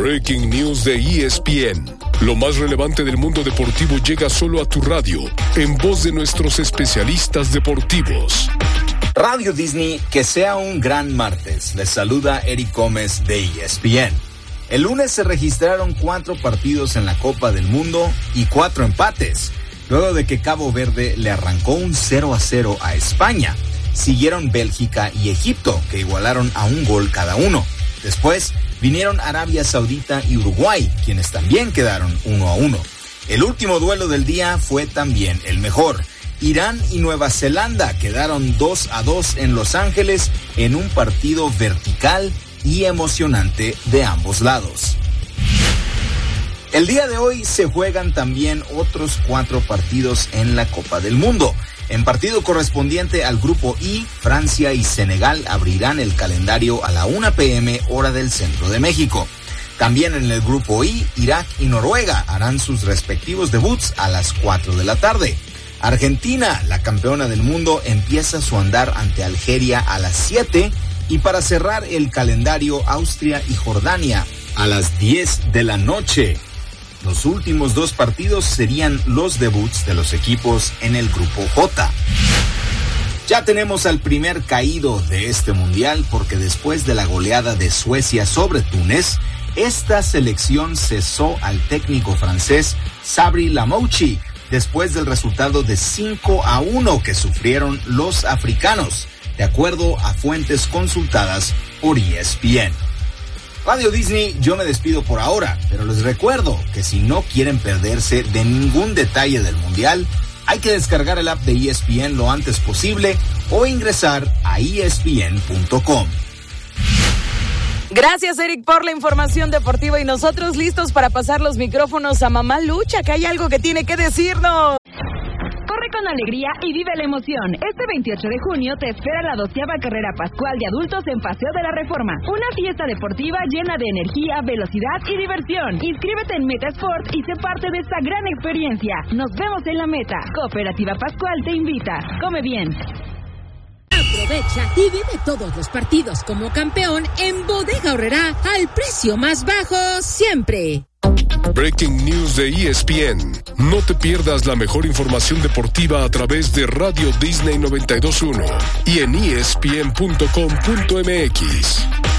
Breaking News de ESPN. Lo más relevante del mundo deportivo llega solo a tu radio, en voz de nuestros especialistas deportivos. Radio Disney, que sea un gran martes. Les saluda Eric Gómez de ESPN. El lunes se registraron 4 partidos en la Copa del Mundo y 4 empates, luego de que Cabo Verde le arrancó un 0-0 a España. Siguieron Bélgica y Egipto, que igualaron a un gol cada uno. Después vinieron Arabia Saudita y Uruguay, quienes también quedaron 1-1. El último duelo del día fue también el mejor. Irán y Nueva Zelanda quedaron 2-2 en Los Ángeles en un partido vertical y emocionante de ambos lados. El día de hoy se juegan también otros 4 partidos en la Copa del Mundo. En partido correspondiente al Grupo I, Francia y Senegal abrirán el calendario a la 1 p.m. hora del centro de México. También en el Grupo I, Irak y Noruega harán sus respectivos debuts a las 4 de la tarde. Argentina, la campeona del mundo, empieza su andar ante Algeria a las 7 y para cerrar el calendario, Austria y Jordania a las 10 de la noche. Los últimos 2 partidos serían los debuts de los equipos en el Grupo J. Ya tenemos al primer caído de este mundial porque después de la goleada de Suecia sobre Túnez, esta selección cesó al técnico francés Sabri Lamouchi después del resultado de 5-1 que sufrieron los africanos, de acuerdo a fuentes consultadas por ESPN. Radio Disney, yo me despido por ahora, pero les recuerdo que si no quieren perderse de ningún detalle del Mundial, hay que descargar el app de ESPN lo antes posible o ingresar a ESPN.com. Gracias, Eric, por la información deportiva y nosotros listos para pasar los micrófonos a Mamá Lucha, que hay algo que tiene que decirnos. Corre con alegría y vive la emoción. Este 28 de junio te espera la 12ª carrera pascual de adultos en Paseo de la Reforma. Una fiesta deportiva llena de energía, velocidad y diversión. Inscríbete en Meta Sport y sé parte de esta gran experiencia. Nos vemos en la meta. Cooperativa Pascual te invita. Come bien. Aprovecha y vive todos los partidos como campeón en Bodega Aurrerá al precio más bajo siempre. Breaking News de ESPN. No te pierdas la mejor información deportiva a través de Radio Disney 92.1 y en ESPN.com.mx.